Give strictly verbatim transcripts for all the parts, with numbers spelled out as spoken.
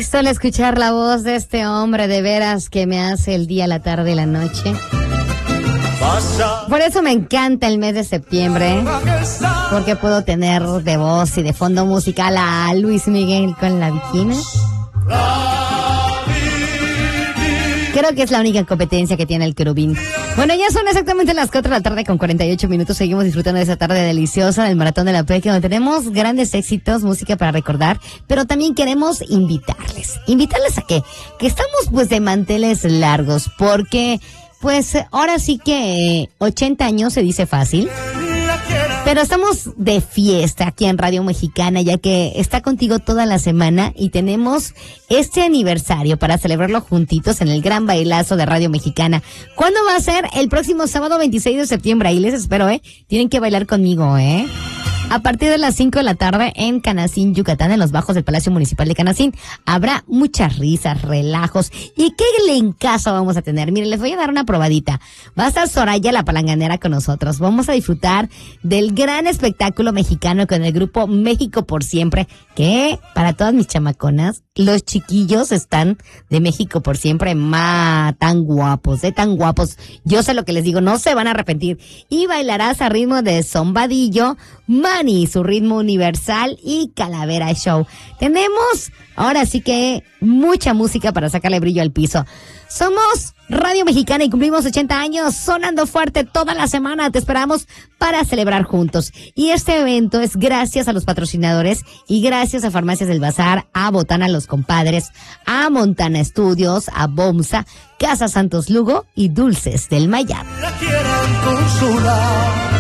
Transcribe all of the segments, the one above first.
Solo escuchar la voz de este hombre de veras que me hace el día, la tarde y la noche. Por eso me encanta el mes de septiembre, porque puedo tener de voz y de fondo musical a Luis Miguel con La Bikina. Creo que es la única competencia que tiene el querubín. Bueno, ya son exactamente las cuatro de la tarde con cuarenta y ocho minutos. Seguimos disfrutando de esa tarde deliciosa del Maratón de la Peque, donde tenemos grandes éxitos, música para recordar, pero también queremos invitarles. ¿Invitarles a qué? Que estamos pues de manteles largos, porque pues ahora sí que ochenta años se dice fácil. Pero estamos de fiesta aquí en Radio Mexicana, ya que está contigo toda la semana y tenemos este aniversario para celebrarlo juntitos en el gran bailazo de Radio Mexicana. ¿Cuándo va a ser? El próximo sábado veintiséis de septiembre. Ahí les espero, ¿eh? Tienen que bailar conmigo, ¿eh? A partir de las cinco de la tarde en Canacín, Yucatán, en los bajos del Palacio Municipal de Canacín, habrá muchas risas, relajos. ¿Y qué lencazo vamos a tener? Miren, les voy a dar una probadita. Va a estar Soraya la Palanganera con nosotros. Vamos a disfrutar del gran espectáculo mexicano con el grupo México por Siempre, que para todas mis chamaconas, los chiquillos están de México por Siempre, ma, tan guapos, de tan guapos. Yo sé lo que les digo, no se van a arrepentir. Y bailarás a ritmo de Zombadillo, Manny, su ritmo universal y Calavera Show. Tenemos ahora sí que mucha música para sacarle brillo al piso. Somos Radio Mexicana y cumplimos ochenta años sonando fuerte toda la semana. Te esperamos para celebrar juntos. Y este evento es gracias a los patrocinadores y gracias a Farmacias del Bazar, a Botana Los Compadres, a Montana Estudios, a Bomsa, Casa Santos Lugo y Dulces del Mayab. La quieran consolar.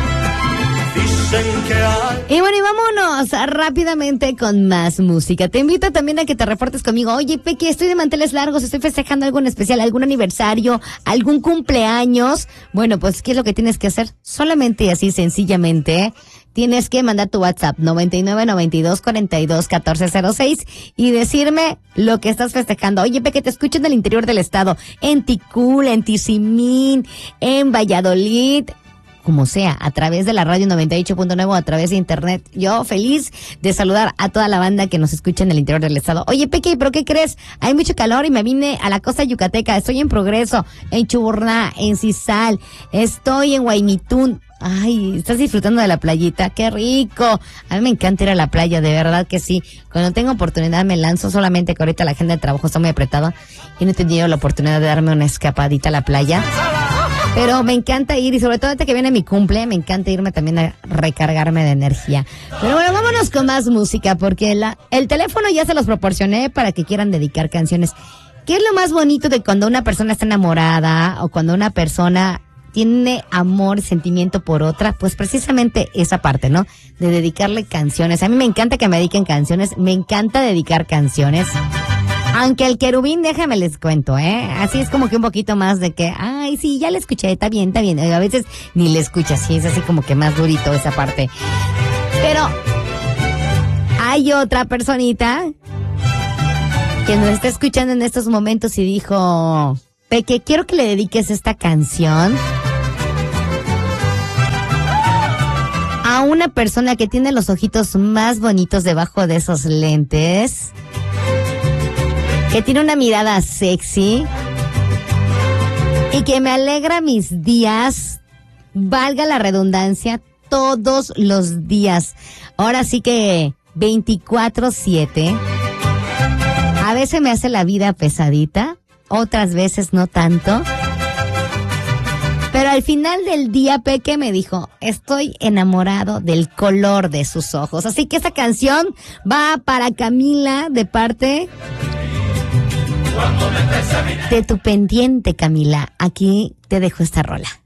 Y bueno, y vámonos rápidamente con más música. Te invito también a que te reportes conmigo. Oye, Peque, estoy de manteles largos, estoy festejando algo en especial, algún aniversario, algún cumpleaños. Bueno, pues, ¿qué es lo que tienes que hacer? Solamente y así sencillamente tienes que mandar tu WhatsApp noventa y nueve, noventa y dos, cuarenta y dos, catorce cero seis y decirme lo que estás festejando. Oye, Peque, te escucho en el interior del estado, en Ticul, en Tizimín, en Valladolid, como sea, a través de la radio noventa y ocho punto nueve o a través de internet. Yo feliz de saludar a toda la banda que nos escucha en el interior del estado. Oye, Peque, ¿pero qué crees? Hay mucho calor y me vine a la costa yucateca. Estoy en Progreso, en Chuburná, en Cisal, estoy en Guaymitún. Ay, estás disfrutando de la playita, qué rico. A mí me encanta ir a la playa, de verdad que sí. Cuando tengo oportunidad me lanzo, solamente que ahorita la agenda de trabajo está muy apretada y no he tenido la oportunidad de darme una escapadita a la playa. Pero me encanta ir, y sobre todo hasta que viene mi cumple, me encanta irme también a recargarme de energía. Pero bueno, vámonos con más música, porque la, el teléfono ya se los proporcioné para que quieran dedicar canciones. ¿Qué es lo más bonito de cuando una persona está enamorada o cuando una persona tiene amor y sentimiento por otra? Pues precisamente esa parte, ¿no? De dedicarle canciones. A mí me encanta que me dediquen canciones, me encanta dedicar canciones. Aunque el querubín, déjame les cuento, ¿eh? Así es como que un poquito más de que, ay, sí, ya le escuché, está bien, está bien. A veces ni le escuchas, sí, es así como que más durito esa parte. Pero hay otra personita que nos está escuchando en estos momentos y dijo, Peque, quiero que le dediques esta canción a una persona que tiene los ojitos más bonitos debajo de esos lentes, que tiene una mirada sexy y que me alegra mis días, valga la redundancia, todos los días. Ahora sí que veinticuatro siete. A veces me hace la vida pesadita, otras veces no tanto. Pero al final del día, Peque me dijo, estoy enamorado del color de sus ojos. Así que esta canción va para Camila de parte de tu pendiente, Camila. Aquí te dejo esta rola.